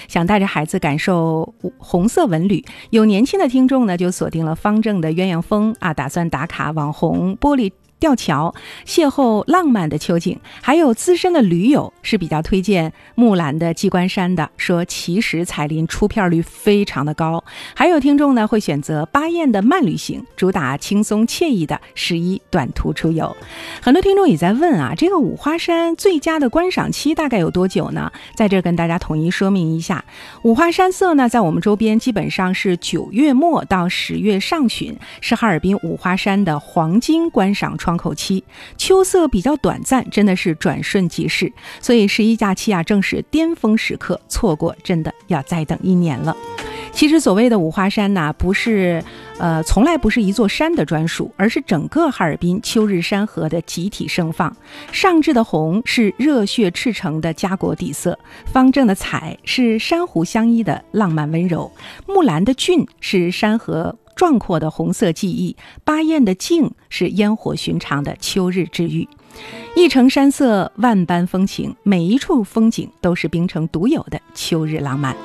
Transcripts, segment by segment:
想带着孩子感受红色文旅。有年轻的听众呢，就锁定了方正的鸳鸯峰啊，打算打卡网红玻璃吊桥，邂逅浪漫的秋景。还有资深的驴友是比较推荐木兰的鸡冠山的，说其实彩林出片率非常的高。还有听众呢会选择巴彦的慢旅行，主打轻松惬意的11短途出游。很多听众也在问啊，这个五花山最佳的观赏期大概有多久呢？在这跟大家统一说明一下，五花山色呢在我们周边基本上是9月末到10月上旬，是哈尔滨五花山的黄金观赏窗口期。秋色比较短暂，真的是转瞬即逝，所以11假期啊正是巅峰时刻，错过真的要再等1年了。其实所谓的五花山呢，从来不是一座山的专属，而是整个哈尔滨秋日山河的集体盛放。上至的红是热血赤诚的家国底色，方正的彩是珊瑚相依的浪漫温柔，木兰的俊是山河壮阔的红色记忆，巴彦的静是烟火寻常的秋日治愈。一城山色万般风情，每一处风景都是冰城独有的秋日浪漫。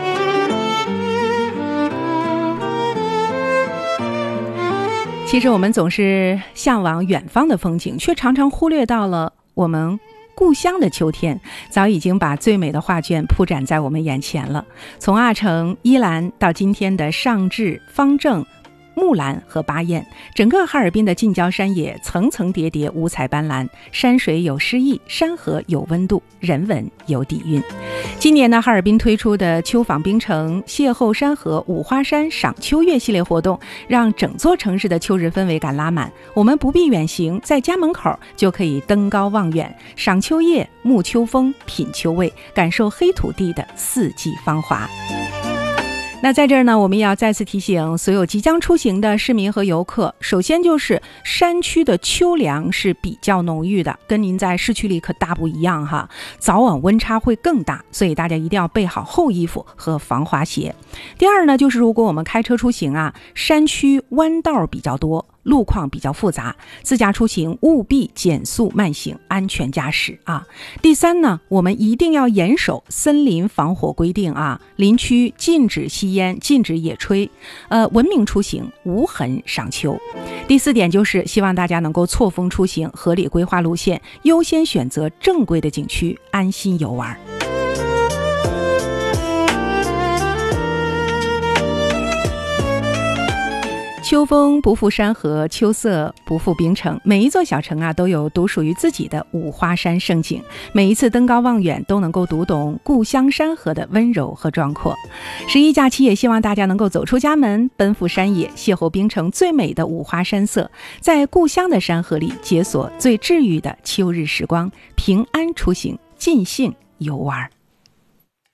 其实我们总是向往远方的风景，却常常忽略到了我们故乡的秋天早已经把最美的画卷铺展在我们眼前了。从阿城、依兰到今天的上至、方正、木兰和巴彦，整个哈尔滨的近郊山野层层叠叠，五彩斑斓，山水有诗意，山河有温度，人文有底蕴。今年呢，哈尔滨推出的秋访冰城、邂逅山河、五花山赏秋月系列活动，让整座城市的秋日氛围感拉满。我们不必远行，在家门口就可以登高望远，赏秋叶、沐秋风、品秋味，感受黑土地的四季芳华。那在这儿呢，我们也要再次提醒所有即将出行的市民和游客，首先就是山区的秋凉是比较浓郁的，跟您在市区里可大不一样哈，早晚温差会更大，所以大家一定要备好厚衣服和防滑鞋。第二呢，就是如果我们开车出行啊，山区弯道比较多，路况比较复杂，自驾出行务必减速慢行，安全驾驶啊。第三呢，我们一定要严守森林防火规定啊，林区禁止吸烟，禁止野炊，文明出行，无痕赏秋。第四点就是希望大家能够错峰出行，合理规划路线，优先选择正规的景区，安心游玩。秋风不负山河，秋色不负冰城。每一座小城啊，都有独属于自己的五花山胜景。每一次登高望远，都能够读懂故乡山河的温柔和壮阔。11假期也希望大家能够走出家门，奔赴山野，邂逅冰城最美的五花山色，在故乡的山河里解锁最治愈的秋日时光，平安出行，尽兴游玩。